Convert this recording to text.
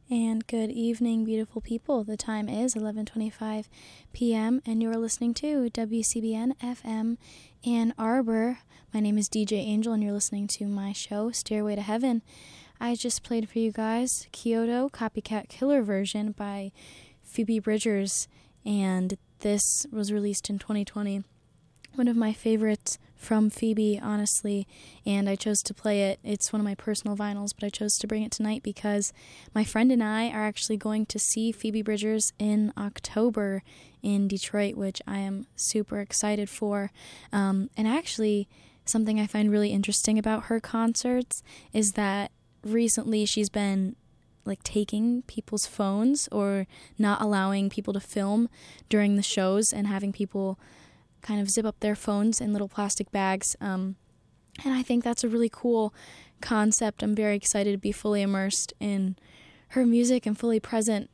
And good evening, beautiful people. The time is 11:25 p.m. and you're listening to WCBN FM Ann Arbor. My name is DJ Angel and you're listening to my show, Stairway to Heaven. I just played for you guys Kyoto Copycat Killer version by Phoebe Bridgers, and this was released in 2020. One of my favorites from Phoebe, honestly, and I chose to play it. It's one of my personal vinyls, but I chose to bring it tonight because my friend and I are actually going to see Phoebe Bridgers in October in Detroit, which I am super excited for. And actually, something I find really interesting about her concerts is that recently she's been taking people's phones or not allowing people to film during the shows and having people kind of zip up their phones in little plastic bags. And I think that's a really cool concept. I'm very excited to be fully immersed in her music and fully present